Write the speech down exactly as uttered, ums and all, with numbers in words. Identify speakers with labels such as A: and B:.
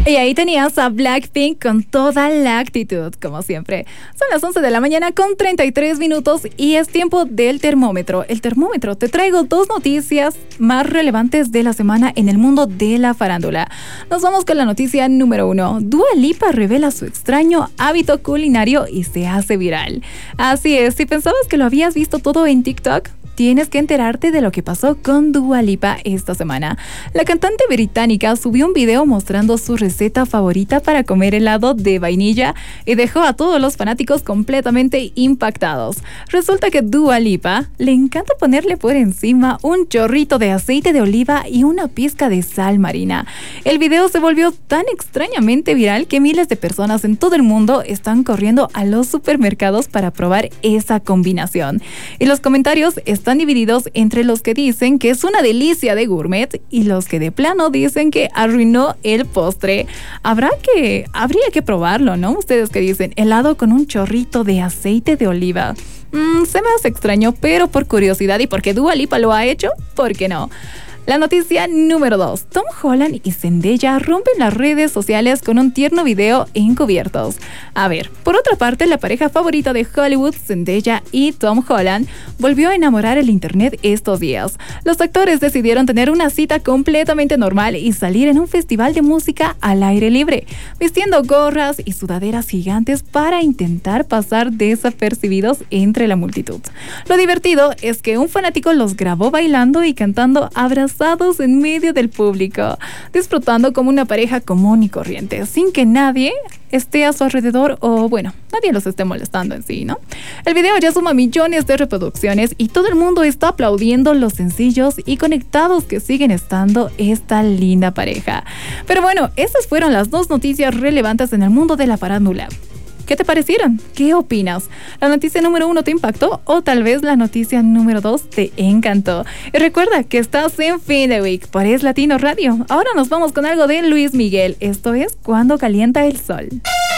A: Y ahí tenías a Blackpink con toda la actitud, como siempre. Son las once de la mañana con treinta y tres minutos y es tiempo del termómetro. El termómetro, te traigo dos noticias más relevantes de la semana en el mundo de la farándula. Nos vamos con la noticia número uno. Dua Lipa revela su extraño hábito culinario y se hace viral. Así es, si pensabas que lo habías visto todo en TikTok, tienes que enterarte de lo que pasó con Dua Lipa esta semana. La cantante británica subió un video mostrando su receta favorita para comer helado de vainilla y dejó a todos los fanáticos completamente impactados. Resulta que Dua Lipa le encanta ponerle por encima un chorrito de aceite de oliva y una pizca de sal marina. El video se volvió tan extrañamente viral que miles de personas en todo el mundo están corriendo a los supermercados para probar esa combinación. Y los comentarios están Están divididos entre los que dicen que es una delicia de gourmet y los que de plano dicen que arruinó el postre. Habrá que, habría que probarlo, ¿no? Ustedes que dicen helado con un chorrito de aceite de oliva. Mm, se me hace extraño, pero por curiosidad y porque Dua Lipa lo ha hecho, ¿por qué no? La noticia número dos. Tom Holland y Zendaya rompen las redes sociales con un tierno video encubiertos. A ver, por otra parte, la pareja favorita de Hollywood, Zendaya y Tom Holland, volvió a enamorar el internet estos días. Los actores decidieron tener una cita completamente normal y salir en un festival de música al aire libre, vistiendo gorras y sudaderas gigantes para intentar pasar desapercibidos entre la multitud. Lo divertido es que un fanático los grabó bailando y cantando abrazados en medio del público, disfrutando como una pareja común y corriente, sin que nadie esté a su alrededor o, bueno, nadie los esté molestando en sí, ¿no? El video ya suma millones de reproducciones y todo el mundo está aplaudiendo los sencillos y conectados que siguen estando esta linda pareja. Pero bueno, esas fueron las dos noticias relevantes en el mundo de la farándula. ¿Qué te parecieron? ¿Qué opinas? ¿La noticia número uno te impactó o tal vez la noticia número dos te encantó? Y recuerda que estás en Fin de Week por Es Latino Radio. Ahora nos vamos con algo de Luis Miguel. Esto es Cuando Calienta el Sol.